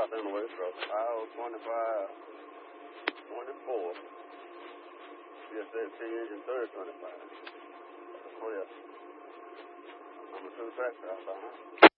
south anyway, so aisle 25, 24. CSXT engine 3025. Oh, yeah. Number 2 tractor, I thought, huh?